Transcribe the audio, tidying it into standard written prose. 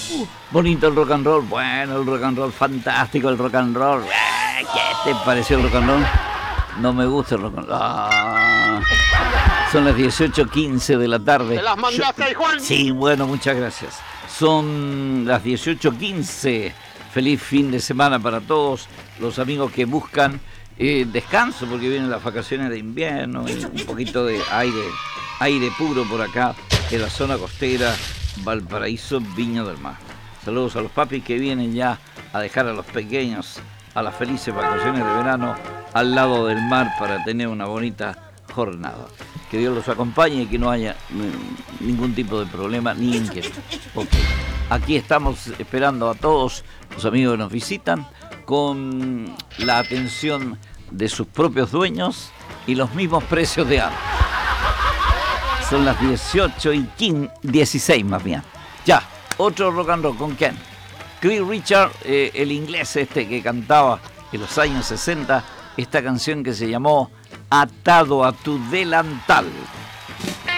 Bonito el rock and roll. Bueno, el rock and roll, fantástico el rock and roll. ¿Qué te pareció el rock and roll? No me gusta el rock and roll. Son las 18:15 de la tarde. ¿Te las mandaste, Juan? Sí, bueno, muchas gracias. Son las 18:15. Feliz fin de semana para todos los amigos que buscan descanso, porque vienen las vacaciones de invierno y un poquito de aire puro por acá en la zona costera, Valparaíso, Viña del Mar. Saludos a los papis que vienen ya a dejar a los pequeños a las felices vacaciones de verano al lado del mar para tener una bonita jornada. Que Dios los acompañe y que no haya ningún tipo de problema ni inquietud. Okay. Aquí estamos esperando a todos los amigos que nos visitan con la atención de sus propios dueños y los mismos precios de antes. Son las 18:16 más bien. Ya, otro rock and roll, ¿con quién? Cliff Richard, el inglés que cantaba en los años 60 esta canción que se llamó Atado a tu delantal.